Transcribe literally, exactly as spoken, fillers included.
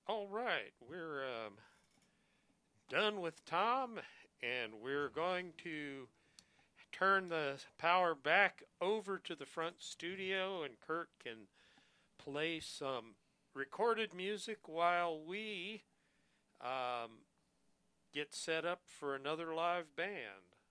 All right, we're um, done with Tom, and we're going to turn the power back over to the front studio, and Kurt can play some recorded music while we um, get set up for another live band.